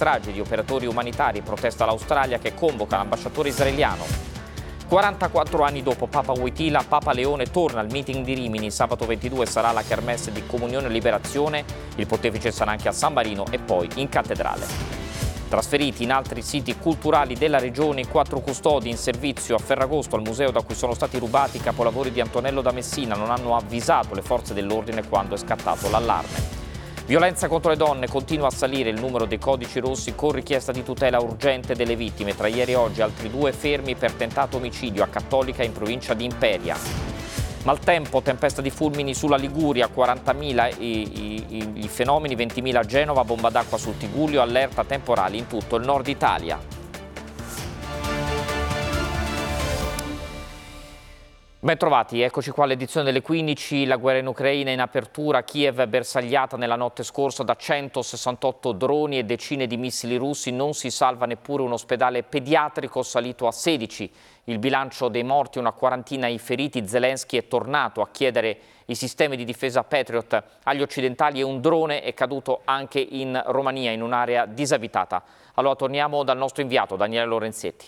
stragi di operatori umanitari, protesta l'Australia che convoca l'ambasciatore israeliano. 44 anni dopo Papa Wojtyla, Papa Leone torna al meeting di Rimini. Sabato 22 sarà la kermesse di Comunione e Liberazione. Il pontefice sarà anche a San Marino e poi in cattedrale. Trasferiti in altri siti culturali della regione, 4 custodi in servizio a Ferragosto al museo da cui sono stati rubati i capolavori di Antonello da Messina non hanno avvisato le forze dell'ordine quando è scattato l'allarme. Violenza contro le donne, continua a salire il numero dei codici rossi con richiesta di tutela urgente delle vittime. Tra ieri e oggi altri 2 fermi per tentato omicidio a Cattolica in provincia di Imperia. Maltempo, tempesta di fulmini sulla Liguria, 40.000 i fenomeni, 20.000 a Genova, bomba d'acqua sul Tigullio, allerta temporali in tutto il nord Italia. Bentrovati, eccoci qua all'edizione delle 15, la guerra in Ucraina in apertura, Kiev bersagliata nella notte scorsa da 168 droni e decine di missili russi, non si salva neppure un ospedale pediatrico salito a 16. Il bilancio dei morti, una quarantina i feriti. Zelensky è tornato a chiedere i sistemi di difesa Patriot agli occidentali e un drone è caduto anche in Romania, in un'area disabitata. Allora torniamo dal nostro inviato Daniele Lorenzetti.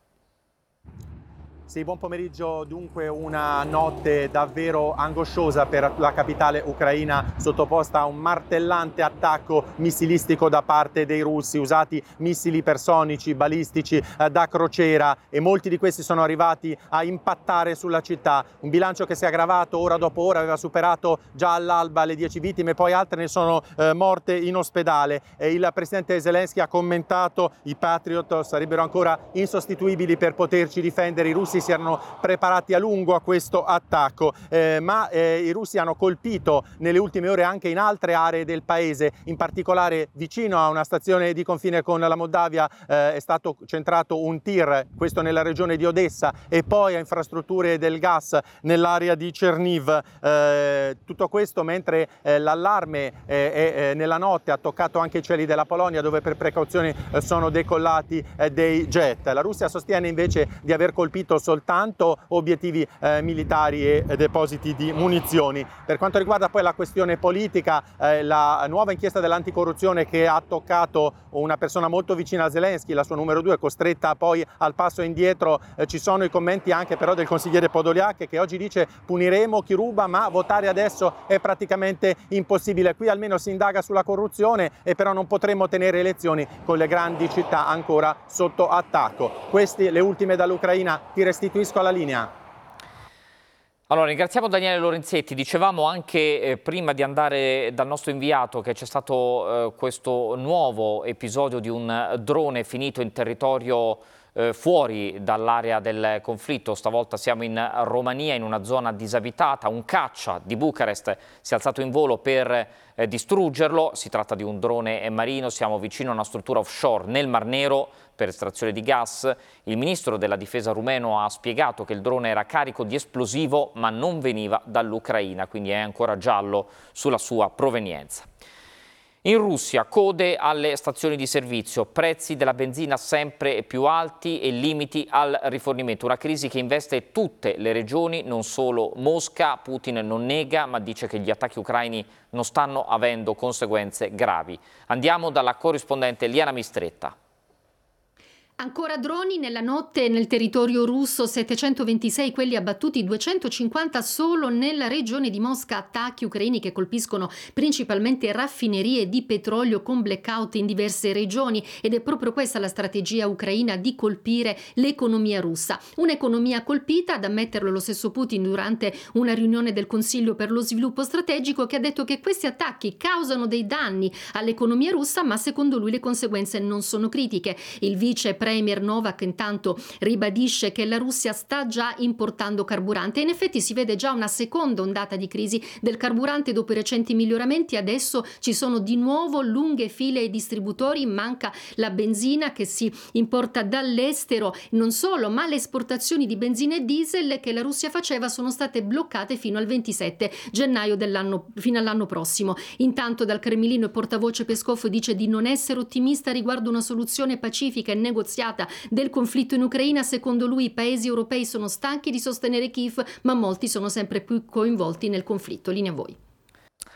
Sì, buon pomeriggio. Dunque una notte davvero angosciosa per la capitale ucraina, sottoposta a un martellante attacco missilistico da parte dei russi, usati missili ipersonici, balistici da crociera, e molti di questi sono arrivati a impattare sulla città. Un bilancio che si è aggravato ora dopo ora, aveva superato già all'alba le 10 vittime, poi altre ne sono morte in ospedale. Il presidente Zelensky ha commentato: i Patriot sarebbero ancora insostituibili per poterci difendere. I russi si erano preparati a lungo a questo attacco, ma i russi hanno colpito nelle ultime ore anche in altre aree del paese, in particolare vicino a una stazione di confine con la Moldavia è stato centrato un tir, questo nella regione di Odessa, e poi a infrastrutture del gas nell'area di Cherniv. Tutto questo mentre l'allarme nella notte ha toccato anche i cieli della Polonia, dove per precauzione sono decollati dei jet. La Russia sostiene invece di aver colpito soltanto obiettivi militari e depositi di munizioni. Per quanto riguarda poi la questione politica, la nuova inchiesta dell'anticorruzione che ha toccato una persona molto vicina a Zelensky, la sua numero 2, costretta poi al passo indietro, ci sono i commenti anche però del consigliere Podoliak, che oggi dice: puniremo chi ruba, ma votare adesso è praticamente impossibile. Qui almeno si indaga sulla corruzione, e però non potremo tenere elezioni con le grandi città ancora sotto attacco. Queste le ultime dall'Ucraina. Ti restituisco alla linea. Allora, ringraziamo Daniele Lorenzetti. Dicevamo anche prima di andare dal nostro inviato che c'è stato questo nuovo episodio di un drone finito in territorio fuori dall'area del conflitto. Stavolta siamo in Romania, in una zona disabitata. Un caccia di Bucarest si è alzato in volo per distruggerlo. Si tratta di un drone marino, siamo vicino a una struttura offshore nel Mar Nero per estrazione di gas. Il ministro della difesa rumeno ha spiegato che il drone era carico di esplosivo ma non veniva dall'Ucraina, quindi è ancora giallo sulla sua provenienza. In Russia, code alle stazioni di servizio, prezzi della benzina sempre più alti e limiti al rifornimento. Una crisi che investe tutte le regioni, non solo Mosca. Putin non nega, ma dice che gli attacchi ucraini non stanno avendo conseguenze gravi. Andiamo dalla corrispondente Liana Mistretta. Ancora droni nella notte nel territorio russo, 726 quelli abbattuti, 250 solo nella regione di Mosca, attacchi ucraini che colpiscono principalmente raffinerie di petrolio con blackout in diverse regioni, ed è proprio questa la strategia ucraina di colpire l'economia russa. Un'economia colpita, ad ammetterlo lo stesso Putin durante una riunione del Consiglio per lo sviluppo strategico, che ha detto che questi attacchi causano dei danni all'economia russa, ma secondo lui le conseguenze non sono critiche. Il vice premier Novak intanto ribadisce che la Russia sta già importando carburante, e in effetti si vede già una seconda ondata di crisi del carburante dopo i recenti miglioramenti. Adesso ci sono di nuovo lunghe file ai distributori, manca la benzina che si importa dall'estero. Non solo, ma le esportazioni di benzina e diesel che la Russia faceva sono state bloccate fino al 27 gennaio fino all'anno prossimo. Intanto dal Cremlino il portavoce Peskov dice di non essere ottimista riguardo una soluzione pacifica e negoziata del conflitto in Ucraina. Secondo lui i paesi europei sono stanchi di sostenere Kiev, ma molti sono sempre più coinvolti nel conflitto. Linea a voi.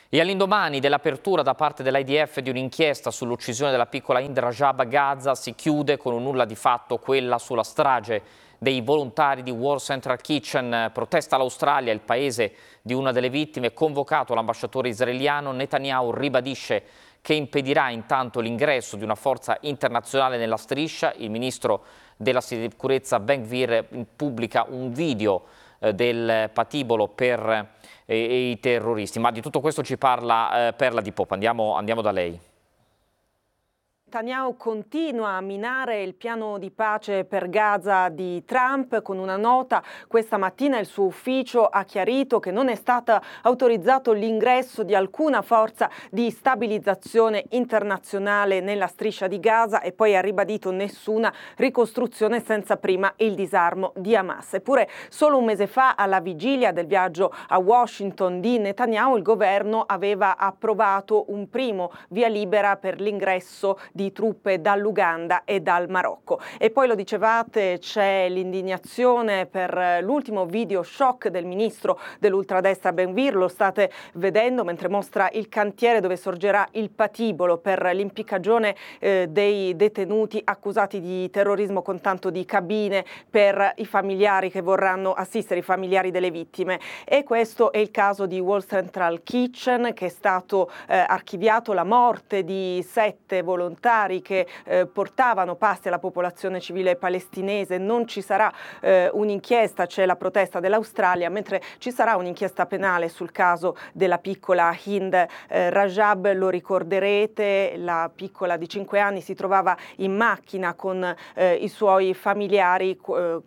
E all'indomani dell'apertura da parte dell'IDF di un'inchiesta sull'uccisione della piccola Hind Rajab a Gaza, si chiude con un nulla di fatto quella sulla strage dei volontari di World Central Kitchen. Protesta l'Australia, il paese di una delle vittime. Convocato l'ambasciatore israeliano, Netanyahu ribadisce che impedirà intanto l'ingresso di una forza internazionale nella striscia. Il ministro della sicurezza Ben-Gvir pubblica un video del patibolo per i terroristi. Ma di tutto questo ci parla Perla Di Poppa. Andiamo da lei. Netanyahu continua a minare il piano di pace per Gaza di Trump. Con una nota questa mattina il suo ufficio ha chiarito che non è stato autorizzato l'ingresso di alcuna forza di stabilizzazione internazionale nella striscia di Gaza e poi ha ribadito nessuna ricostruzione senza prima il disarmo di Hamas. Eppure solo un mese fa, alla vigilia del viaggio a Washington di Netanyahu, il governo aveva approvato un primo via libera per l'ingresso di truppe dall'Uganda e dal Marocco. E poi, lo dicevate, c'è l'indignazione per l'ultimo video shock del ministro dell'ultradestra Ben-Gvir. Lo state vedendo mentre mostra il cantiere dove sorgerà il patibolo per l'impiccagione dei detenuti accusati di terrorismo, con tanto di cabine per i familiari che vorranno assistere, i familiari delle vittime. E questo è il caso di World Central Kitchen, che è stato archiviato. La morte di 7 volontari che portavano pasti alla popolazione civile palestinese. Non ci sarà un'inchiesta, c'è la protesta dell'Australia, mentre ci sarà un'inchiesta penale sul caso della piccola Hind Rajab. Lo ricorderete, la piccola di 5 anni si trovava in macchina con i suoi familiari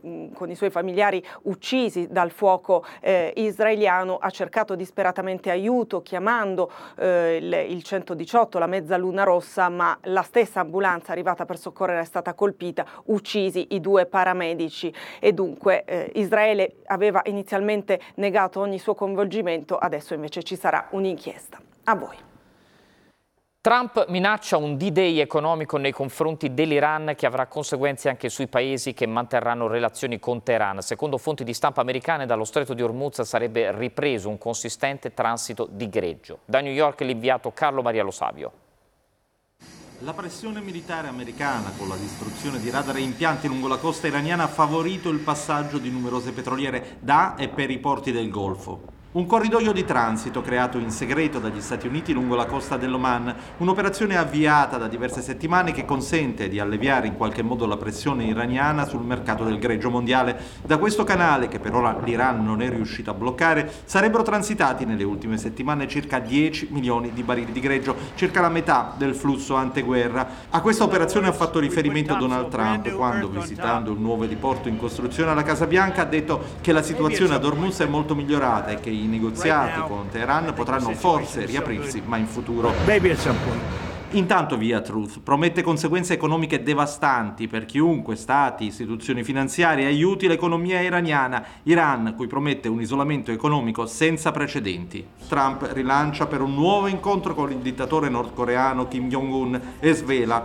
uccisi dal fuoco israeliano. Ha cercato disperatamente aiuto chiamando il 118, la Mezzaluna Rossa, ma la stessa ambulanza arrivata per soccorrere è stata colpita, uccisi i 2 paramedici. E dunque Israele aveva inizialmente negato ogni suo coinvolgimento, adesso invece ci sarà un'inchiesta. A voi. Trump minaccia un D-Day economico nei confronti dell'Iran che avrà conseguenze anche sui paesi che manterranno relazioni con Teheran. Secondo fonti di stampa americane, dallo stretto di Hormuz sarebbe ripreso un consistente transito di greggio. Da New York l'inviato Carlo Maria Lo Savio. La pressione militare americana, con la distruzione di radar e impianti lungo la costa iraniana, ha favorito il passaggio di numerose petroliere da e per i porti del Golfo. Un corridoio di transito creato in segreto dagli Stati Uniti lungo la costa dell'Oman, un'operazione avviata da diverse settimane che consente di alleviare in qualche modo la pressione iraniana sul mercato del greggio mondiale. Da questo canale, che per ora l'Iran non è riuscito a bloccare, sarebbero transitati nelle ultime settimane circa 10 milioni di barili di greggio, circa la metà del flusso anteguerra. A questa operazione ha fatto riferimento Donald Trump quando, visitando il nuovo diporto in costruzione alla Casa Bianca, ha detto che la situazione ad Hormuz è molto migliorata e che i negoziati con Teheran potranno forse riaprirsi, ma in futuro. Intanto Via Truth promette conseguenze economiche devastanti per chiunque, stati, istituzioni finanziarie, aiuti l'economia iraniana. Iran, cui promette un isolamento economico senza precedenti. Trump rilancia per un nuovo incontro con il dittatore nordcoreano Kim Jong-un e svela: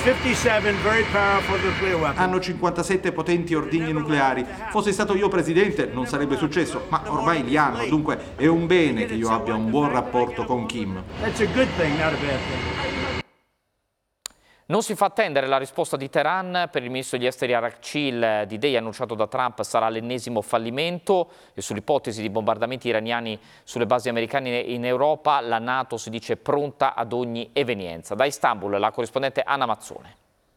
hanno 57 potenti ordigni nucleari. Fossi stato io presidente non sarebbe successo, ma ormai li hanno, dunque è un bene che io abbia un buon rapporto con Kim. Non si fa attendere la risposta di Teheran. Per il ministro degli esteri Arakci il D-Day annunciato da Trump sarà l'ennesimo fallimento, e sull'ipotesi di bombardamenti iraniani sulle basi americane in Europa la NATO si dice pronta ad ogni evenienza. Da Istanbul la corrispondente Anna Mazzone.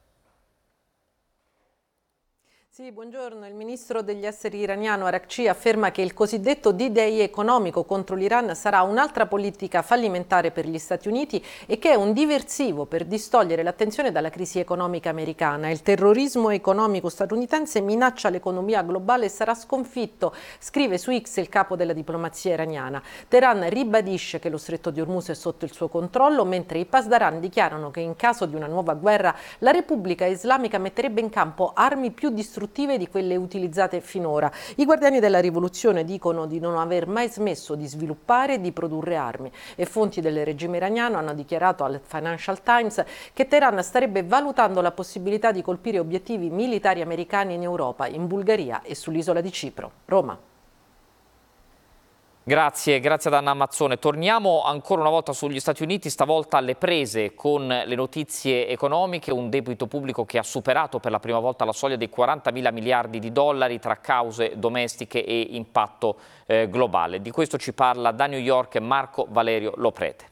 Sì, buongiorno. Il ministro degli esteri iraniano Arakci afferma che il cosiddetto D-Day economico contro l'Iran sarà un'altra politica fallimentare per gli Stati Uniti e che è un diversivo per distogliere l'attenzione dalla crisi economica americana. Il terrorismo economico statunitense minaccia l'economia globale e sarà sconfitto, scrive su X il capo della diplomazia iraniana. Teheran ribadisce che lo stretto di Hormuz è sotto il suo controllo, mentre i Pasdaran dichiarano che in caso di una nuova guerra la Repubblica Islamica metterebbe in campo armi più distruttive di quelle utilizzate finora. I guardiani della rivoluzione dicono di non aver mai smesso di sviluppare e di produrre armi, e fonti del regime iraniano hanno dichiarato al Financial Times che Teheran starebbe valutando la possibilità di colpire obiettivi militari americani in Europa, in Bulgaria e sull'isola di Cipro. Roma. Grazie ad Anna Mazzone. Torniamo ancora una volta sugli Stati Uniti, stavolta alle prese con le notizie economiche, un debito pubblico che ha superato per la prima volta la soglia dei 40.000 miliardi di dollari tra cause domestiche e impatto globale. Di questo ci parla da New York Marco Valerio Loprete.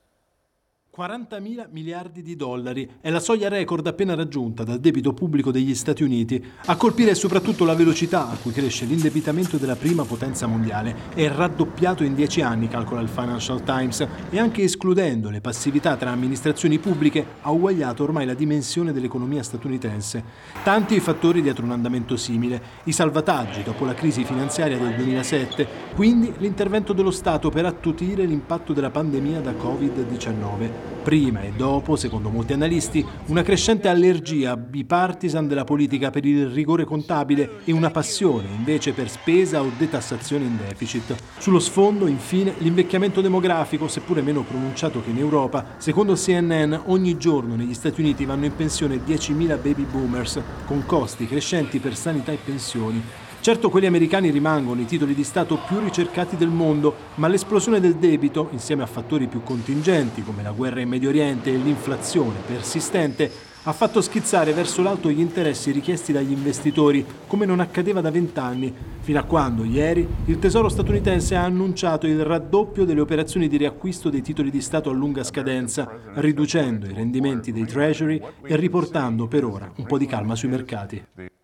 40.000 miliardi di dollari è la soglia record appena raggiunta dal debito pubblico degli Stati Uniti. A colpire è soprattutto la velocità a cui cresce l'indebitamento della prima potenza mondiale. È raddoppiato in 10 anni, calcola il Financial Times, e anche escludendo le passività tra amministrazioni pubbliche ha uguagliato ormai la dimensione dell'economia statunitense. Tanti i fattori dietro un andamento simile. I salvataggi dopo la crisi finanziaria del 2007, quindi l'intervento dello Stato per attutire l'impatto della pandemia da Covid-19. Prima e dopo, secondo molti analisti, una crescente allergia bipartisan della politica per il rigore contabile e una passione invece per spesa o detassazione in deficit. Sullo sfondo, infine, l'invecchiamento demografico, seppure meno pronunciato che in Europa. Secondo CNN, ogni giorno negli Stati Uniti vanno in pensione 10.000 baby boomers, con costi crescenti per sanità e pensioni. Certo, quelli americani rimangono i titoli di Stato più ricercati del mondo, ma l'esplosione del debito, insieme a fattori più contingenti come la guerra in Medio Oriente e l'inflazione persistente, ha fatto schizzare verso l'alto gli interessi richiesti dagli investitori, come non accadeva da 20 anni, fino a quando, ieri, il Tesoro statunitense ha annunciato il raddoppio delle operazioni di riacquisto dei titoli di Stato a lunga scadenza, riducendo i rendimenti dei Treasury e riportando per ora un po' di calma sui mercati.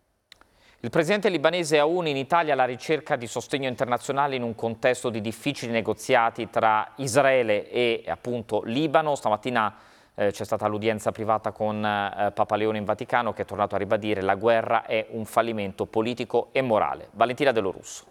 Il presidente libanese Aoun in Italia alla ricerca di sostegno internazionale in un contesto di difficili negoziati tra Israele e appunto Libano. Stamattina c'è stata l'udienza privata con Papa Leone in Vaticano, che è tornato a ribadire che la guerra è un fallimento politico e morale. Valentina De Lorusso.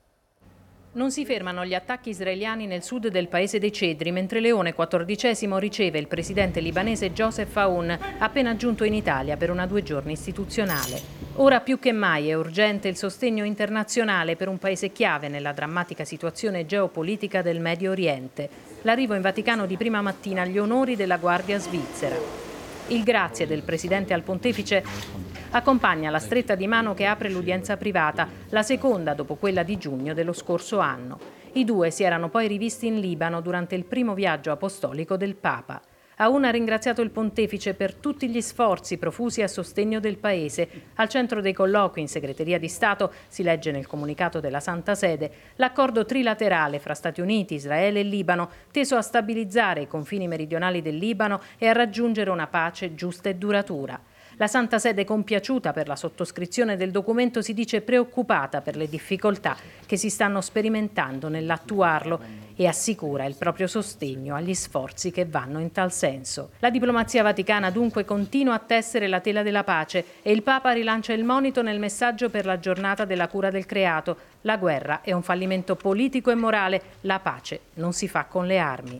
Non si fermano gli attacchi israeliani nel sud del paese dei Cedri, mentre Leone XIV riceve il presidente libanese Joseph Aoun, appena giunto in Italia per una 2 giorni istituzionale. Ora più che mai è urgente il sostegno internazionale per un paese chiave nella drammatica situazione geopolitica del Medio Oriente. L'arrivo in Vaticano di prima mattina agli onori della Guardia Svizzera. Il grazie del presidente al pontefice accompagna la stretta di mano che apre l'udienza privata, la seconda dopo quella di giugno dello scorso anno. I due si erano poi rivisti in Libano durante il primo viaggio apostolico del Papa. Aoun ha ringraziato il pontefice per tutti gli sforzi profusi a sostegno del paese. Al centro dei colloqui in segreteria di Stato, si legge nel comunicato della Santa Sede, l'accordo trilaterale fra Stati Uniti, Israele e Libano, teso a stabilizzare i confini meridionali del Libano e a raggiungere una pace giusta e duratura. La Santa Sede, compiaciuta per la sottoscrizione del documento, si dice preoccupata per le difficoltà che si stanno sperimentando nell'attuarlo e assicura il proprio sostegno agli sforzi che vanno in tal senso. La diplomazia vaticana dunque continua a tessere la tela della pace e il Papa rilancia il monito nel messaggio per la giornata della cura del creato. La guerra è un fallimento politico e morale, la pace non si fa con le armi.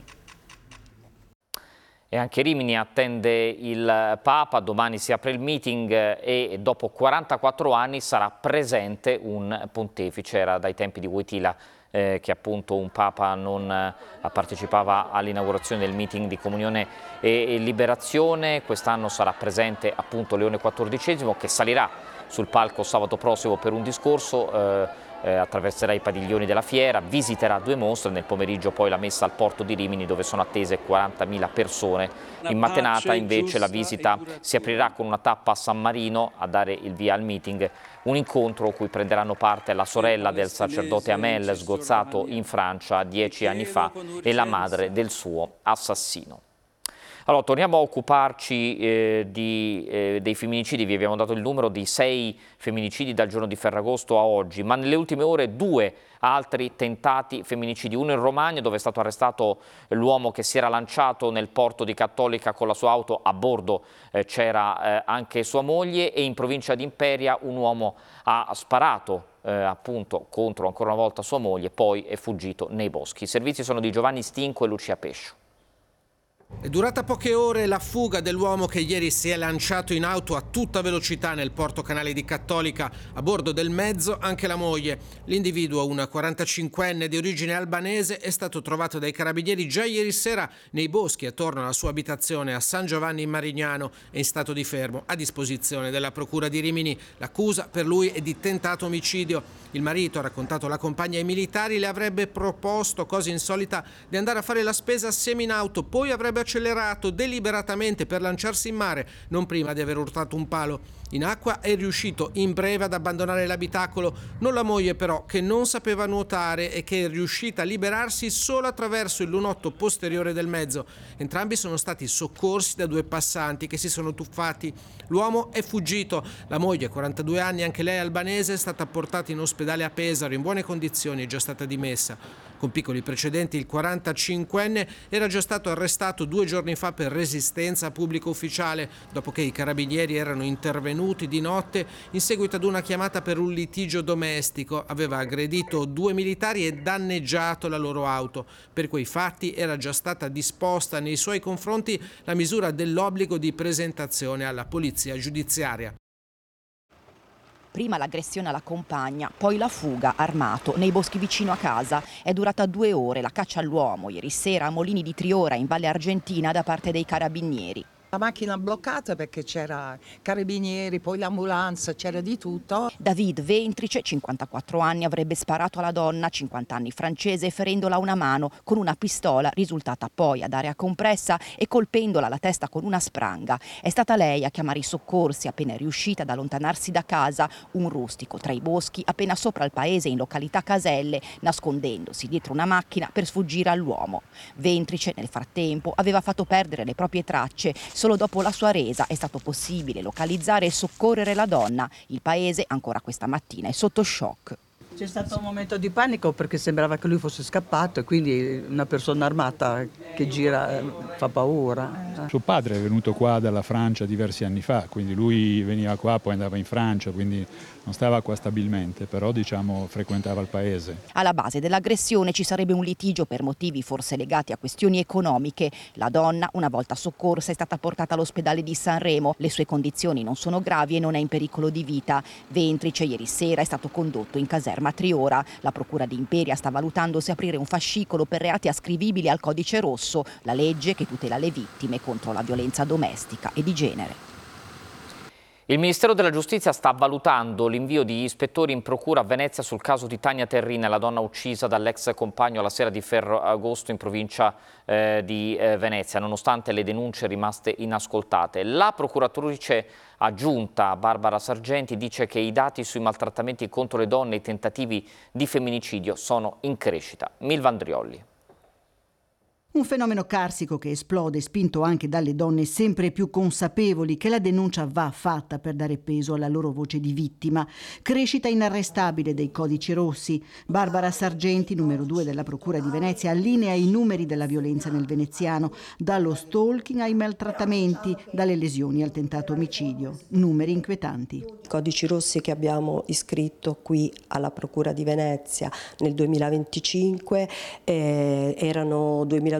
E anche Rimini attende il Papa, domani si apre il meeting e dopo 44 anni sarà presente un pontefice. Era dai tempi di Wojtyla che appunto un Papa non partecipava all'inaugurazione del meeting di Comunione e Liberazione. Quest'anno sarà presente appunto Leone XIV, che salirà sul palco sabato prossimo per un discorso. Attraverserà i padiglioni della fiera, visiterà 2 mostre, nel pomeriggio poi la messa al porto di Rimini dove sono attese 40.000 persone. In mattinata invece la visita si aprirà con una tappa a San Marino a dare il via al meeting, un incontro a cui prenderanno parte la sorella del sacerdote Hamel sgozzato in Francia 10 anni fa e la madre del suo assassino. Allora, torniamo a occuparci dei femminicidi. Vi abbiamo dato il numero di 6 femminicidi dal giorno di Ferragosto a oggi, ma nelle ultime ore 2 altri tentati femminicidi. Uno in Romagna, dove è stato arrestato l'uomo che si era lanciato nel porto di Cattolica con la sua auto, a bordo c'era anche sua moglie, e in provincia di Imperia un uomo ha sparato appunto contro ancora una volta sua moglie, poi è fuggito nei boschi. I servizi sono di Giovanni Stinco e Lucia Pescio. È durata poche ore la fuga dell'uomo che ieri si è lanciato in auto a tutta velocità nel porto canale di Cattolica. A bordo del mezzo anche la moglie. L'individuo, una 45enne di origine albanese, è stato trovato dai carabinieri già ieri sera nei boschi attorno alla sua abitazione a San Giovanni in Marignano e in stato di fermo a disposizione della procura di Rimini. L'accusa per lui è di tentato omicidio. Il marito, ha raccontato alla compagna ai militari, le avrebbe proposto, cosa insolita, di andare a fare la spesa assieme in auto, poi avrebbe accelerato deliberatamente per lanciarsi in mare, non prima di aver urtato un palo. In acqua è riuscito in breve ad abbandonare l'abitacolo, non la moglie però, che non sapeva nuotare e che è riuscita a liberarsi solo attraverso il lunotto posteriore del mezzo. Entrambi sono stati soccorsi da 2 passanti che si sono tuffati. L'uomo è fuggito. La moglie, 42 anni, anche lei albanese, è stata portata in ospedale a Pesaro in buone condizioni, è già stata dimessa. Con piccoli precedenti, il 45enne era già stato arrestato 2 giorni fa per resistenza a pubblico ufficiale, dopo che i carabinieri erano intervenuti di notte in seguito ad una chiamata per un litigio domestico. Aveva aggredito 2 militari e danneggiato la loro auto. Per quei fatti era già stata disposta nei suoi confronti la misura dell'obbligo di presentazione alla polizia giudiziaria. Prima l'aggressione alla compagna, poi la fuga armato nei boschi vicino a casa. È durata 2 ore la caccia all'uomo ieri sera a Molini di Triora in Valle Argentina da parte dei carabinieri. La macchina bloccata perché c'era carabinieri, poi l'ambulanza, c'era di tutto. David Ventrice, 54 anni, avrebbe sparato alla donna, 50 anni francese, ferendola a una mano con una pistola, risultata poi ad area compressa e colpendola alla testa con una spranga. È stata lei a chiamare i soccorsi appena è riuscita ad allontanarsi da casa, un rustico tra i boschi appena sopra il paese in località Caselle, nascondendosi dietro una macchina per sfuggire all'uomo. Ventrice nel frattempo aveva fatto perdere le proprie tracce. Solo dopo la sua resa è stato possibile localizzare e soccorrere la donna. Il paese ancora questa mattina è sotto shock. C'è stato un momento di panico perché sembrava che lui fosse scappato e quindi una persona armata che gira fa paura. Suo padre è venuto qua dalla Francia diversi anni fa, quindi lui veniva qua, poi andava in Francia, quindi non stava qua stabilmente, però frequentava il paese. Alla base dell'aggressione ci sarebbe un litigio per motivi forse legati a questioni economiche. La donna, una volta soccorsa, è stata portata all'ospedale di Sanremo. Le sue condizioni non sono gravi e non è in pericolo di vita. Ventrice ieri sera è stato condotto in caserma a Triora. La procura di Imperia sta valutando se aprire un fascicolo per reati ascrivibili al codice rosso, la legge che tutela le vittime contro la violenza domestica e di genere. Il Ministero della Giustizia sta valutando l'invio di ispettori in procura a Venezia sul caso di Tania Terrine, la donna uccisa dall'ex compagno alla sera di Ferragosto in provincia di Venezia, nonostante le denunce rimaste inascoltate. La procuratrice aggiunta Barbara Sargenti dice che i dati sui maltrattamenti contro le donne e i tentativi di femminicidio sono in crescita. Milva Andriolli. Un fenomeno carsico che esplode, spinto anche dalle donne sempre più consapevoli che la denuncia va fatta per dare peso alla loro voce di vittima. Crescita inarrestabile dei codici rossi. Barbara Sargenti, numero 2 della Procura di Venezia, allinea i numeri della violenza nel veneziano, dallo stalking ai maltrattamenti, dalle lesioni al tentato omicidio. Numeri inquietanti. I codici rossi che abbiamo iscritto qui alla Procura di Venezia nel 2025 erano 2271,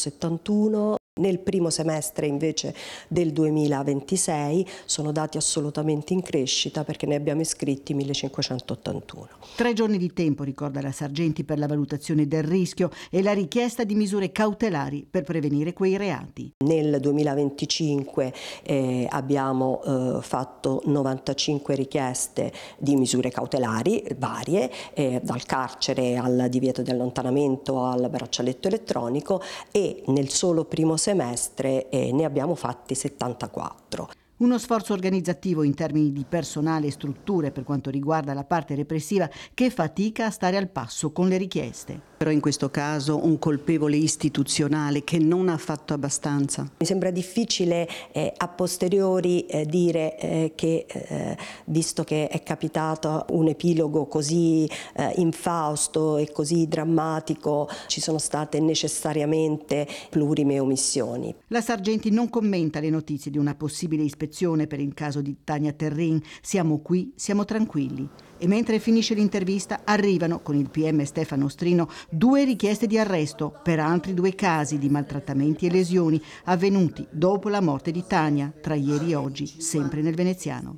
nel primo semestre invece del 2026 sono dati assolutamente in crescita perché ne abbiamo iscritti 1581. 3 giorni di tempo, ricorda la Sargenti, per la valutazione del rischio e la richiesta di misure cautelari per prevenire quei reati. Nel 2025 abbiamo fatto 95 richieste di misure cautelari varie, dal carcere al divieto di allontanamento al braccialetto elettronico, e nel solo primo semestre ne abbiamo fatti 74. Uno sforzo organizzativo in termini di personale e strutture per quanto riguarda la parte repressiva che fatica a stare al passo con le richieste. Però in questo caso un colpevole istituzionale che non ha fatto abbastanza. Mi sembra difficile a posteriori dire che visto che è capitato un epilogo così infausto e così drammatico ci sono state necessariamente plurime omissioni. La Sargenti non commenta le notizie di una possibile ispezione protezione per il caso di Tania Terrin. Siamo qui, siamo tranquilli. E mentre finisce l'intervista arrivano, con il PM Stefano Ostrino, 2 richieste di arresto per altri 2 casi di maltrattamenti e lesioni avvenuti dopo la morte di Tania, tra ieri e oggi, sempre nel veneziano.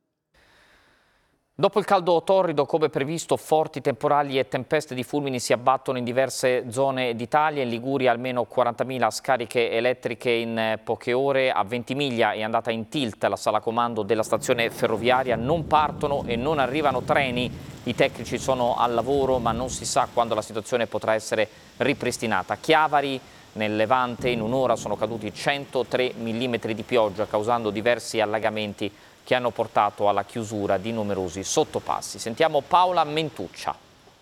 Dopo il caldo torrido, come previsto, forti temporali e tempeste di fulmini si abbattono in diverse zone d'Italia. In Liguria almeno 40.000 scariche elettriche in poche ore. A Ventimiglia è andata in tilt la sala comando della stazione ferroviaria. Non partono e non arrivano treni. I tecnici sono al lavoro, ma non si sa quando la situazione potrà essere ripristinata. Chiavari, nel Levante, in un'ora sono caduti 103 mm di pioggia, causando diversi allagamenti che hanno portato alla chiusura di numerosi sottopassi. Sentiamo Paola Mentuccia.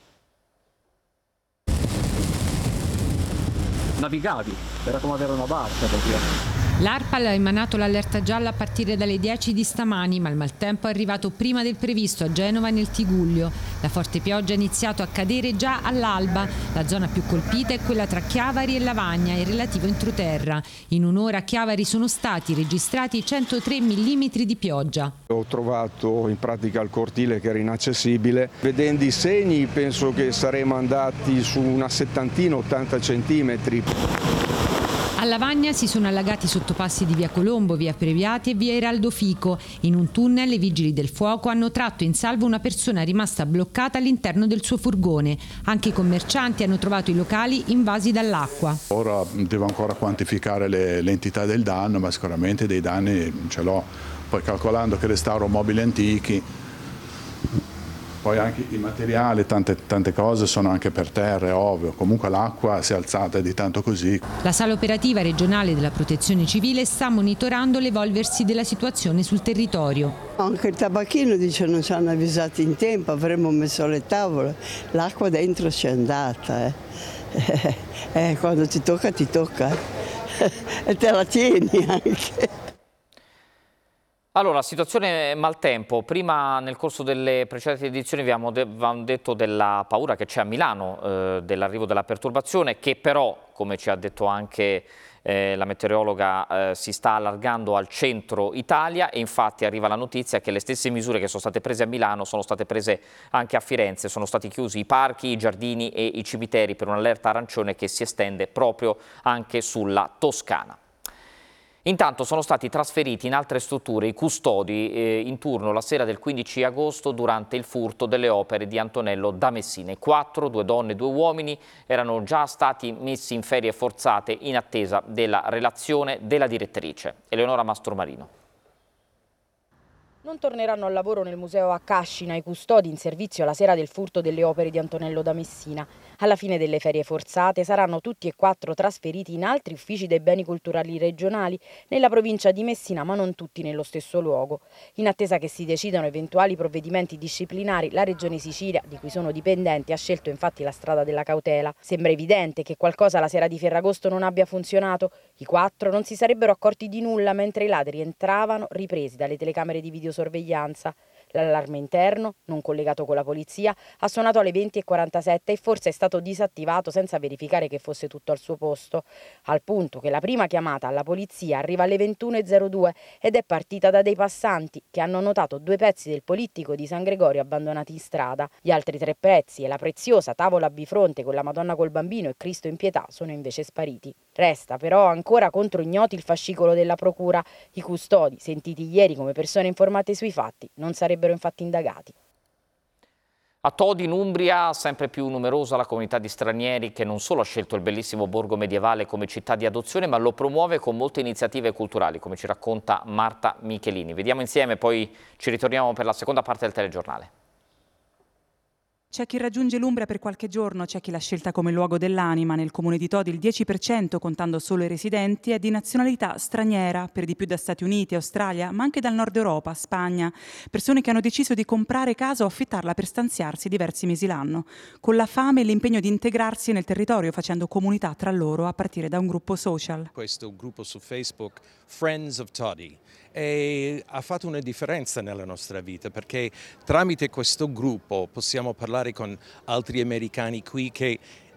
Navigavi, era come avere una barca praticamente. L'ARPAL ha emanato l'allerta gialla a partire dalle 10 di stamani, ma il maltempo è arrivato prima del previsto a Genova e nel Tigullio. La forte pioggia ha iniziato a cadere già all'alba. La zona più colpita è quella tra Chiavari e Lavagna e relativo entroterra. In un'ora a Chiavari sono stati registrati 103 mm di pioggia. Ho trovato in pratica il cortile che era inaccessibile. Vedendo i segni penso che saremmo andati su una 70-80 centimetri. A Lavagna si sono allagati sottopassi di via Colombo, via Previati e via Eraldo Fico. In un tunnel i vigili del fuoco hanno tratto in salvo una persona rimasta bloccata all'interno del suo furgone. Anche i commercianti hanno trovato i locali invasi dall'acqua. Ora devo ancora quantificare l'entità del danno, ma sicuramente dei danni ce l'ho. Poi calcolando che restauro mobili antichi, poi anche i materiali, tante cose sono anche per terra, è ovvio. Comunque l'acqua si è alzata di tanto così. La sala operativa regionale della Protezione Civile sta monitorando l'evolversi della situazione sul territorio. Anche il tabacchino dice non ci hanno avvisati in tempo, avremmo messo le tavole. L'acqua dentro ci è andata. Quando ti tocca e te la tieni anche. Allora, situazione maltempo. Prima nel corso delle precedenti edizioni vi avevamo detto della paura che c'è a Milano, dell'arrivo della perturbazione, che però, come ci ha detto anche la meteorologa, si sta allargando al centro Italia e infatti arriva la notizia che le stesse misure che sono state prese a Milano sono state prese anche a Firenze. Sono stati chiusi i parchi, i giardini e i cimiteri per un'allerta arancione che si estende proprio anche sulla Toscana. Intanto sono stati trasferiti in altre strutture i custodi in turno la sera del 15 agosto durante il furto delle opere di Antonello da Messina. I 4, 2 donne e 2 uomini, erano già stati messi in ferie forzate in attesa della relazione della direttrice. Eleonora Mastromarino. Non torneranno al lavoro nel museo a Cascina i custodi in servizio la sera del furto delle opere di Antonello da Messina. Alla fine delle ferie forzate saranno tutti e 4 trasferiti in altri uffici dei beni culturali regionali nella provincia di Messina, ma non tutti nello stesso luogo. In attesa che si decidano eventuali provvedimenti disciplinari, la Regione Sicilia, di cui sono dipendenti, ha scelto infatti la strada della cautela. Sembra evidente che qualcosa la sera di Ferragosto non abbia funzionato. I 4 non si sarebbero accorti di nulla mentre i ladri entravano, ripresi dalle telecamere di videosorveglianza. L'allarme interno, non collegato con la polizia, ha suonato alle 20:47 e forse è stato disattivato senza verificare che fosse tutto al suo posto, al punto che la prima chiamata alla polizia arriva alle 21:02 ed è partita da dei passanti che hanno notato 2 pezzi del polittico di San Gregorio abbandonati in strada. Gli altri 3 pezzi e la preziosa tavola bifronte con la Madonna col Bambino e Cristo in pietà sono invece spariti. Resta però ancora contro ignoti il fascicolo della procura. I custodi, sentiti ieri come persone informate sui fatti, non sarebbero infatti indagati. A Todi, in Umbria, sempre più numerosa la comunità di stranieri che non solo ha scelto il bellissimo borgo medievale come città di adozione, ma lo promuove con molte iniziative culturali, come ci racconta Marta Michelini. Vediamo insieme, poi ci ritorniamo per la seconda parte del telegiornale. C'è chi raggiunge l'Umbria per qualche giorno, c'è chi l'ha scelta come luogo dell'anima. Nel comune di Todi il 10%, contando solo i residenti, è di nazionalità straniera, per di più da Stati Uniti, Australia, ma anche dal nord Europa, Spagna. Persone che hanno deciso di comprare casa o affittarla per stanziarsi diversi mesi l'anno, con la fame e l'impegno di integrarsi nel territorio, facendo comunità tra loro a partire da un gruppo social. Questo gruppo su Facebook, Friends of Todi, e ha fatto una differenza nella nostra vita, perché tramite questo gruppo possiamo parlare con altri americani qui che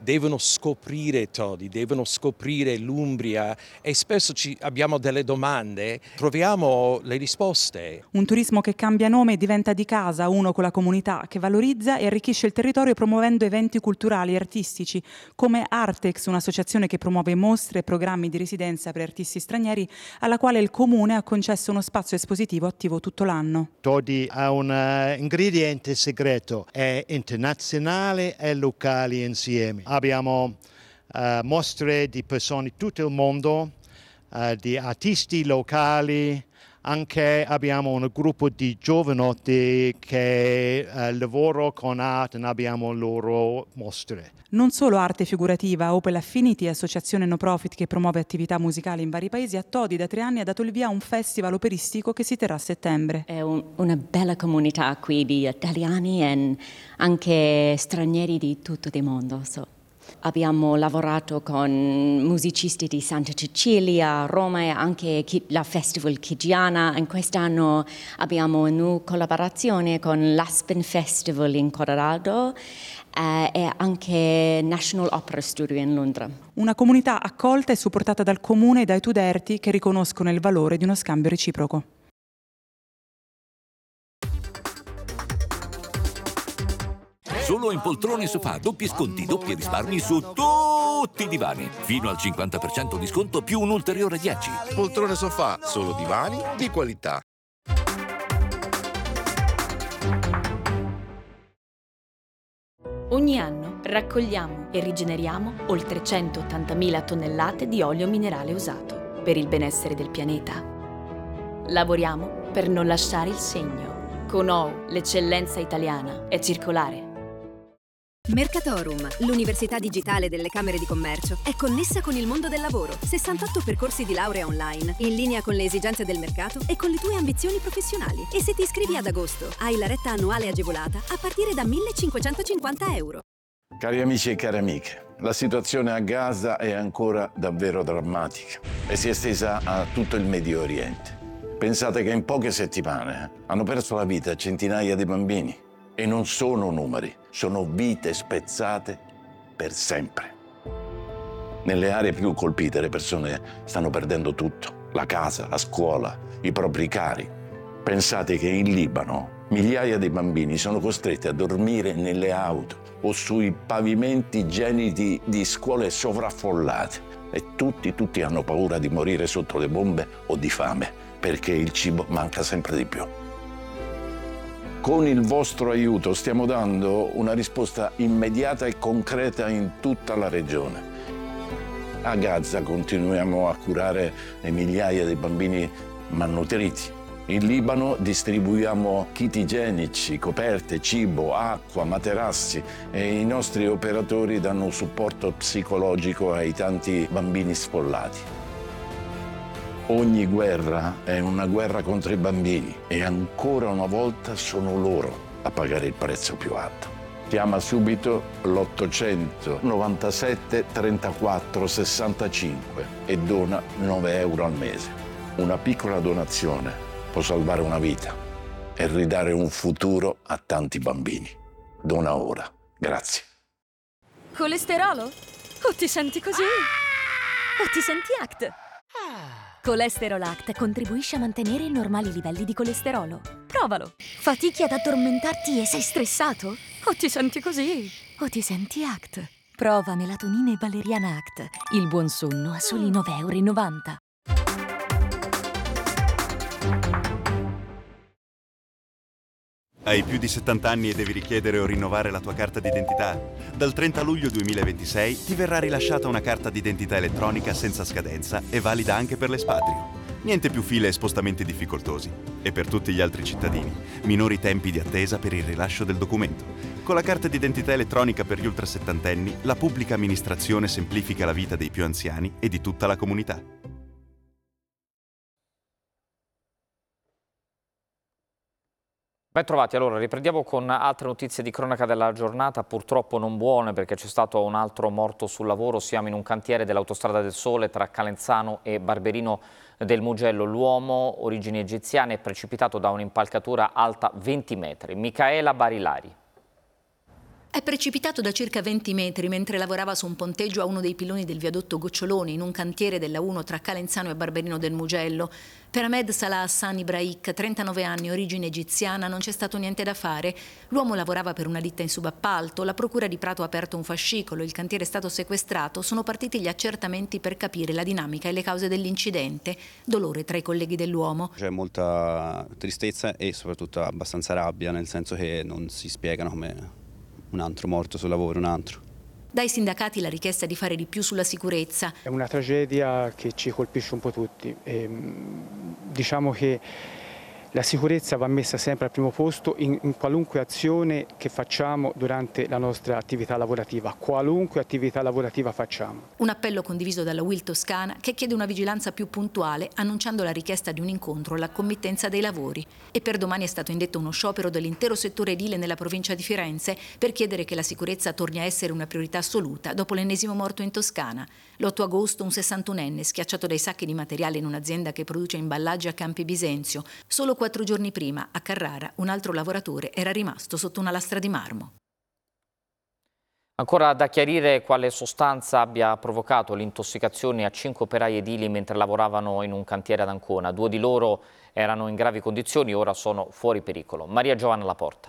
devono scoprire Todi, devono scoprire l'Umbria e spesso abbiamo delle domande, troviamo le risposte. Un turismo che cambia nome e diventa di casa, uno con la comunità, che valorizza e arricchisce il territorio promuovendo eventi culturali e artistici, come Artex, un'associazione che promuove mostre e programmi di residenza per artisti stranieri, alla quale il Comune ha concesso uno spazio espositivo attivo tutto l'anno. Todi ha un ingrediente segreto, è internazionale e locale insieme. Abbiamo mostre di persone di tutto il mondo, di artisti locali, anche abbiamo un gruppo di giovanotti che lavorano con arte e abbiamo loro mostre. Non solo arte figurativa, Opel Affinity, associazione no profit che promuove attività musicali in vari paesi, a Todi da 3 anni ha dato il via a un festival operistico che si terrà a settembre. È una bella comunità qui di italiani e anche stranieri di tutto il mondo. Abbiamo lavorato con musicisti di Santa Cecilia, Roma e anche la Festival Chigiana. In quest'anno abbiamo una collaborazione con l'Aspen Festival in Colorado e anche National Opera Studio in Londra. Una comunità accolta e supportata dal Comune e dai Tuderti che riconoscono il valore di uno scambio reciproco. Solo in poltrone sofà, doppi sconti, doppi risparmi su tutti i divani. Fino al 50% di sconto più un ulteriore 10. Poltrone sofà, solo divani di qualità. Ogni anno raccogliamo e rigeneriamo oltre 180.000 tonnellate di olio minerale usato per il benessere del pianeta. Lavoriamo per non lasciare il segno. Con OU, l'eccellenza italiana è circolare. Mercatorum, l'università digitale delle Camere di Commercio, è connessa con il mondo del lavoro. 68 percorsi di laurea online, in linea con le esigenze del mercato e con le tue ambizioni professionali. E se ti iscrivi ad agosto, hai la retta annuale agevolata a partire da 1.550 euro. Cari amici e cari amiche, la situazione a Gaza è ancora davvero drammatica e si è estesa a tutto il Medio Oriente. Pensate che in poche settimane hanno perso la vita centinaia di bambini. E non sono numeri, sono vite spezzate per sempre. Nelle aree più colpite le persone stanno perdendo tutto, la casa, la scuola, i propri cari. Pensate che in Libano migliaia di bambini sono costretti a dormire nelle auto o sui pavimenti gelidi di scuole sovraffollate e tutti hanno paura di morire sotto le bombe o di fame perché il cibo manca sempre di più. Con il vostro aiuto stiamo dando una risposta immediata e concreta in tutta la regione. A Gaza continuiamo a curare le migliaia di bambini malnutriti. In Libano distribuiamo kit igienici, coperte, cibo, acqua, materassi e i nostri operatori danno supporto psicologico ai tanti bambini sfollati. Ogni guerra è una guerra contro i bambini e ancora una volta sono loro a pagare il prezzo più alto. Chiama subito l'800 97 34 65 e dona 9 euro al mese. Una piccola donazione può salvare una vita e ridare un futuro a tanti bambini. Dona ora. Grazie. Colesterolo? O ti senti così? O ti senti ACT? Colesterol ACT contribuisce a mantenere i normali livelli di colesterolo. Provalo! Fatichi ad addormentarti e sei stressato? O ti senti così? O ti senti ACT? Prova melatonina e valeriana ACT. Il buon sonno a soli 9,90 euro. Hai più di 70 anni e devi richiedere o rinnovare la tua carta d'identità? Dal 30 luglio 2026 ti verrà rilasciata una carta d'identità elettronica senza scadenza e valida anche per l'espatrio. Niente più file e spostamenti difficoltosi. E per tutti gli altri cittadini, minori tempi di attesa per il rilascio del documento. Con la carta d'identità elettronica per gli ultrasettantenni, la pubblica amministrazione semplifica la vita dei più anziani e di tutta la comunità. Ben trovati, allora riprendiamo con altre notizie di cronaca della giornata, purtroppo non buone perché c'è stato un altro morto sul lavoro. Siamo in un cantiere dell'Autostrada del Sole tra Calenzano e Barberino del Mugello. L'uomo, origini egiziane, è precipitato da un'impalcatura alta 20 metri. Micaela Barilari. È precipitato da circa 20 metri mentre lavorava su un ponteggio a uno dei piloni del viadotto Goccioloni in un cantiere della 1 tra Calenzano e Barberino del Mugello. Per Ahmed Salah Hassan Ibraik, 39 anni, origine egiziana, non c'è stato niente da fare. L'uomo lavorava per una ditta in subappalto, la procura di Prato ha aperto un fascicolo, il cantiere è stato sequestrato, sono partiti gli accertamenti per capire la dinamica e le cause dell'incidente. Dolore tra i colleghi dell'uomo. C'è molta tristezza e soprattutto abbastanza rabbia, nel senso che non si spiegano come un altro morto sul lavoro, un altro. Dai sindacati la richiesta di fare di più sulla sicurezza. È una tragedia che ci colpisce un po' tutti. Diciamo che la sicurezza va messa sempre al primo posto in qualunque azione che facciamo durante la nostra attività lavorativa, qualunque attività lavorativa facciamo. Un appello condiviso dalla UIL Toscana che chiede una vigilanza più puntuale, annunciando la richiesta di un incontro alla committenza dei lavori. E per domani è stato indetto uno sciopero dell'intero settore edile nella provincia di Firenze per chiedere che la sicurezza torni a essere una priorità assoluta dopo l'ennesimo morto in Toscana. L'8 agosto un 61enne schiacciato dai sacchi di materiale in un'azienda che produce imballaggi a Campi Bisenzio. Solo 4 giorni prima, a Carrara, un altro lavoratore era rimasto sotto una lastra di marmo. Ancora da chiarire quale sostanza abbia provocato l'intossicazione a 5 operai edili mentre lavoravano in un cantiere ad Ancona. 2 di loro erano in gravi condizioni, ora sono fuori pericolo. Maria Giovanna Laporta.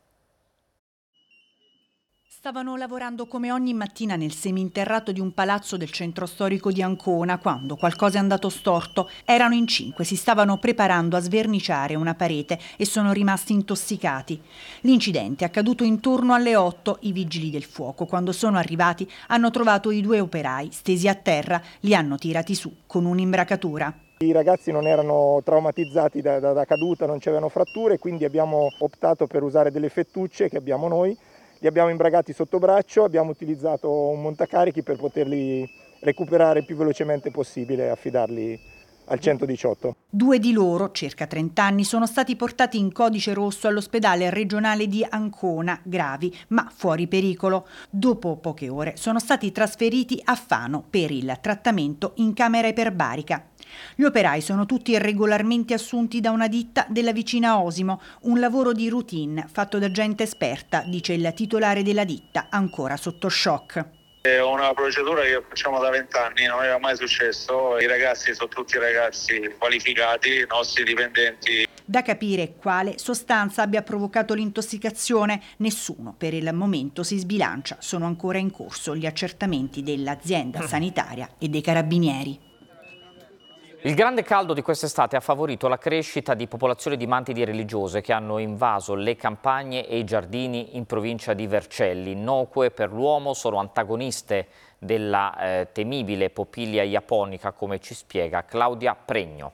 Stavano lavorando come ogni mattina nel seminterrato di un palazzo del centro storico di Ancona quando qualcosa è andato storto. Erano in 5, si stavano preparando a sverniciare una parete e sono rimasti intossicati. L'incidente è accaduto intorno alle 8. I vigili del fuoco, quando sono arrivati, hanno trovato i 2 operai stesi a terra, li hanno tirati su con un'imbracatura. I ragazzi non erano traumatizzati da caduta, non c'erano fratture, quindi abbiamo optato per usare delle fettucce che abbiamo noi. Li abbiamo imbragati sotto braccio, abbiamo utilizzato un montacarichi per poterli recuperare il più velocemente possibile e affidarli al 118. 2 di loro, circa 30 anni, sono stati portati in codice rosso all'ospedale regionale di Ancona, gravi ma fuori pericolo. Dopo poche ore sono stati trasferiti a Fano per il trattamento in camera iperbarica. Gli operai sono tutti regolarmente assunti da una ditta della vicina Osimo, un lavoro di routine fatto da gente esperta, dice il titolare della ditta, ancora sotto shock. È una procedura che facciamo da 20 anni, non era mai successo, i ragazzi sono tutti ragazzi qualificati, i nostri dipendenti. Da capire quale sostanza abbia provocato l'intossicazione, nessuno per il momento si sbilancia, sono ancora in corso gli accertamenti dell'azienda sanitaria e dei carabinieri. Il grande caldo di quest'estate ha favorito la crescita di popolazioni di mantidi religiose che hanno invaso le campagne e i giardini in provincia di Vercelli. Innocue per l'uomo, sono antagoniste della temibile Popillia japonica, come ci spiega Claudia Pregno.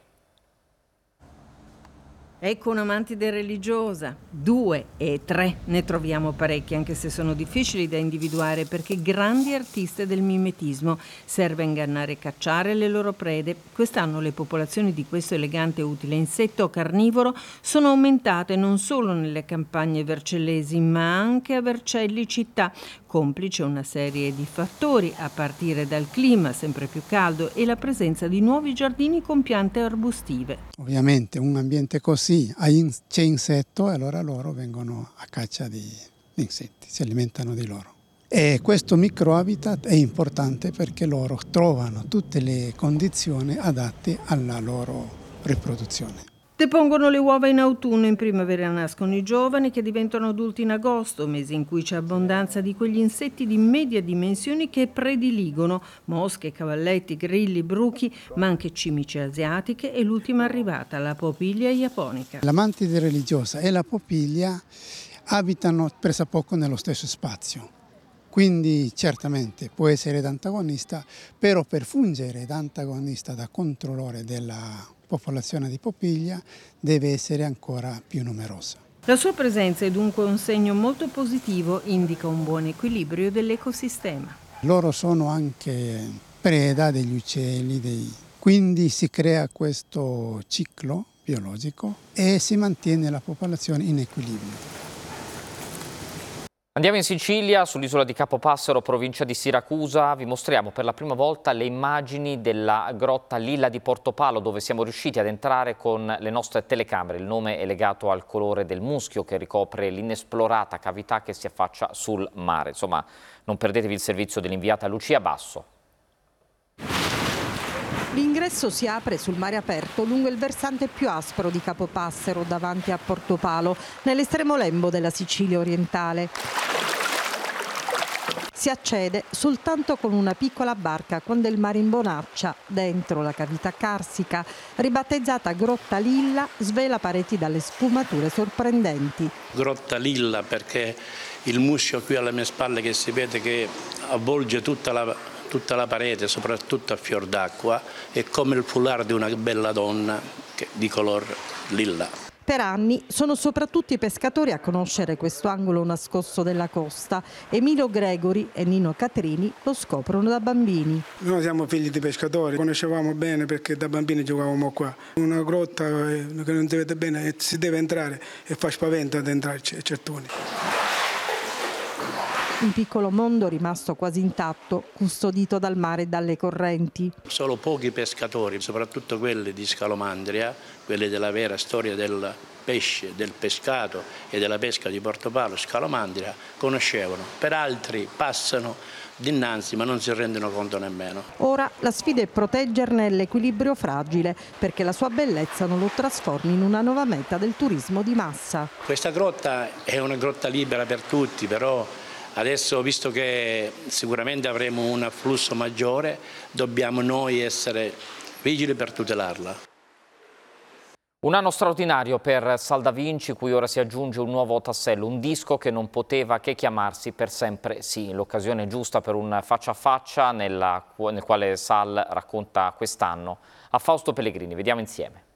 Ecco una mantide religiosa, 2 e 3, ne troviamo parecchi, anche se sono difficili da individuare perché grandi artiste del mimetismo. Serve a ingannare e cacciare le loro prede. Quest'anno le popolazioni di questo elegante e utile insetto carnivoro sono aumentate non solo nelle campagne vercellesi ma anche a Vercelli città, complice una serie di fattori a partire dal clima sempre più caldo e la presenza di nuovi giardini con piante arbustive. Ovviamente un ambiente così c'è insetto e allora loro vengono a caccia di insetti, si alimentano di loro. E questo microhabitat è importante perché loro trovano tutte le condizioni adatte alla loro riproduzione. Depongono le uova in autunno, in primavera nascono i giovani che diventano adulti in agosto, mese in cui c'è abbondanza di quegli insetti di media dimensioni che prediligono mosche, cavalletti, grilli, bruchi, ma anche cimici asiatiche e l'ultima arrivata, la Popillia japonica. La mantide religiosa e la Popillia abitano pressappoco nello stesso spazio. Quindi certamente può essere d'antagonista, però per fungere da antagonista, da controllore della popolazione di Popiglia, deve essere ancora più numerosa. La sua presenza è dunque un segno molto positivo, indica un buon equilibrio dell'ecosistema. Loro sono anche preda degli uccelli, quindi si crea questo ciclo biologico e si mantiene la popolazione in equilibrio. Andiamo in Sicilia, sull'isola di Capopassero, provincia di Siracusa. Vi mostriamo per la prima volta le immagini della grotta Lilla di Portopalo, dove siamo riusciti ad entrare con le nostre telecamere. Il nome è legato al colore del muschio che ricopre l'inesplorata cavità che si affaccia sul mare. Insomma, non perdetevi il servizio dell'inviata Lucia Basso. L'ingresso si apre sul mare aperto lungo il versante più aspro di Capopassero, davanti a Portopalo, nell'estremo lembo della Sicilia orientale. Si accede soltanto con una piccola barca con del mare in bonaccia. Dentro la cavità carsica, ribattezzata Grotta Lilla, svela pareti dalle sfumature sorprendenti. Grotta Lilla perché il muschio qui alle mie spalle che si vede che avvolge tutta la parete, soprattutto a fior d'acqua, è come il foulard di una bella donna di color lilla. Per anni sono soprattutto i pescatori a conoscere questo angolo nascosto della costa. Emilio Gregori e Nino Catrini lo scoprono da bambini. Noi siamo figli di pescatori, conoscevamo bene perché da bambini giocavamo qua. Una grotta che non si vede bene e si deve entrare e fa spavento ad entrarci, certuni. Un piccolo mondo rimasto quasi intatto, custodito dal mare e dalle correnti. Solo pochi pescatori, soprattutto quelli di Scalomandria, quelli della vera storia del pesce, del pescato e della pesca di Portopalo, Scalomandria, conoscevano. Per altri passano dinanzi ma non si rendono conto nemmeno. Ora la sfida è proteggerne l'equilibrio fragile, perché la sua bellezza non lo trasformi in una nuova meta del turismo di massa. Questa grotta è una grotta libera per tutti, però adesso, visto che sicuramente avremo un afflusso maggiore, dobbiamo noi essere vigili per tutelarla. Un anno straordinario per Sal Da Vinci, cui ora si aggiunge un nuovo tassello, un disco che non poteva che chiamarsi Per sempre sì. L'occasione giusta per un faccia a faccia nel quale Sal racconta quest'anno a Fausto Pellegrini. Vediamo insieme.